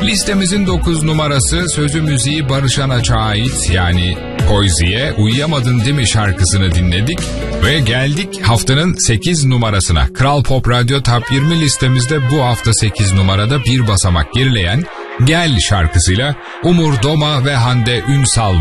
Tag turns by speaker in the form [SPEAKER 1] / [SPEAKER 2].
[SPEAKER 1] Listemizin 9 numarası sözü müziği Barış Anaç'a ait, yani Poezi'ye Uyuyamadın Değil Mi şarkısını dinledik ve geldik haftanın 8 numarasına. Kral Pop Radyo Top 20 listemizde bu hafta 8 numarada bir basamak gerileyen Gel şarkısıyla Umur Doma ve Hande Ünsal